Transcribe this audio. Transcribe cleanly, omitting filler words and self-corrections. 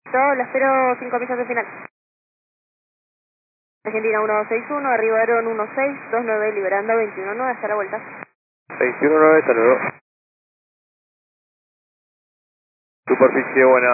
Todo, la espero 5 millas de final. Argentina 161, arribaron 1629, liberando 219, hasta la vuelta. 219, hasta luego. Superficie buena.